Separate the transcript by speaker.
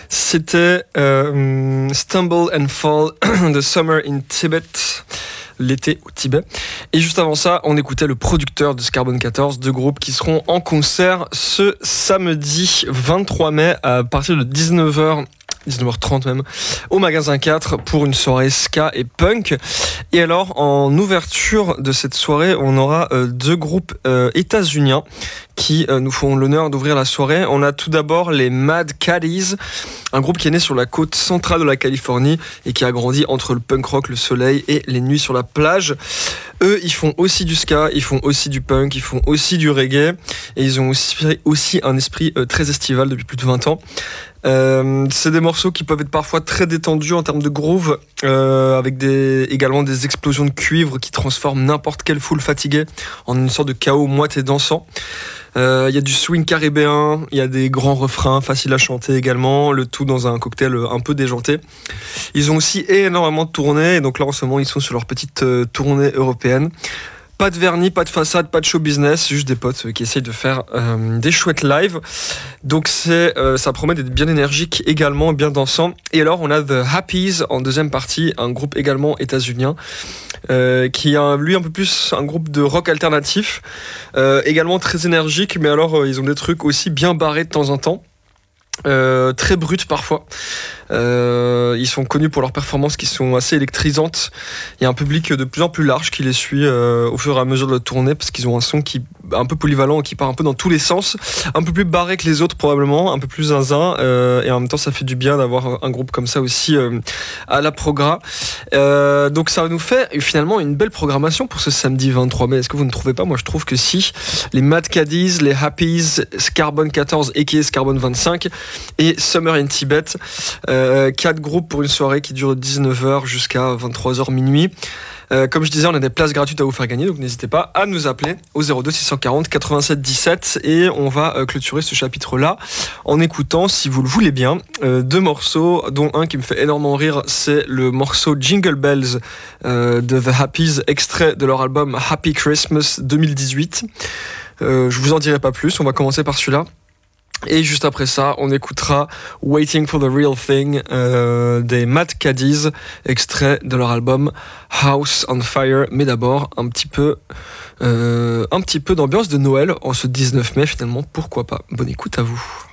Speaker 1: C'était Stumble and Fall de Summer in Tibet, l'été au Tibet. Et juste avant ça, on écoutait le producteur de Scarbone 14, deux groupes qui seront en concert ce samedi 23 mai à partir de 19h30 même, au magasin 4 pour une soirée ska et punk. Et alors, en ouverture de cette soirée, on aura deux groupes états-uniens qui nous font l'honneur d'ouvrir la soirée. On a tout d'abord les Mad Caddies, un groupe qui est né sur la côte centrale de la Californie et qui a grandi entre le punk rock, le soleil et les nuits sur la plage. Eux, ils font aussi du ska, ils font aussi du punk, ils font aussi du reggae et ils ont aussi un esprit très estival depuis plus de 20 ans. C'est des morceaux qui peuvent être parfois très détendus en termes de groove, avec également des explosions de cuivre qui transforment n'importe quelle foule fatiguée en une sorte de chaos moite et dansant. Il y a du swing caribéen, il y a des grands refrains faciles à chanter également, le tout dans un cocktail un peu déjanté. Ils ont aussi énormément de tournées, et donc là en ce moment ils sont sur leur petite tournée européenne. Pas de vernis, pas de façade, pas de show business, juste des potes qui essayent de faire des chouettes live. Donc ça promet d'être bien énergique également, bien dansant. Et alors on a The Happies en deuxième partie, un groupe également états-unien, qui est lui un peu plus un groupe de rock alternatif, également très énergique, mais alors ils ont des trucs aussi bien barrés de temps en temps. Très brutes parfois. Ils sont connus pour leurs performances qui sont assez électrisantes. Il y a un public de plus en plus large qui les suit au fur et à mesure de la tournée parce qu'ils ont un son qui est un peu polyvalent, qui part un peu dans tous les sens, un peu plus barré que les autres probablement, un peu plus zinzin, et en même temps ça fait du bien d'avoir un groupe comme ça aussi à la progra. Donc ça nous fait finalement une belle programmation pour ce samedi 23 mai. Est-ce que vous ne trouvez pas? Moi je trouve que si. Les Mad Caddies, les Happies, Scarbone 14 aka Scarbone 25 et Summer in Tibet, 4 groupes pour une soirée qui dure de 19h jusqu'à 23h minuit. Comme je disais, on a des places gratuites à vous faire gagner, donc n'hésitez pas à nous appeler au 02 640 87 17 et on va clôturer ce chapitre-là en écoutant, si vous le voulez bien, deux morceaux, dont un qui me fait énormément rire, c'est le morceau Jingle Bells de The Happies, extrait de leur album Happy Christmas 2018. Je vous en dirai pas plus, on va commencer par celui-là. Et juste après ça, on écoutera Waiting for the Real Thing des Mad Caddies, extrait de leur album House on Fire. Mais d'abord, un petit peu d'ambiance de Noël en ce 19 mai finalement, pourquoi pas. Bonne écoute à vous.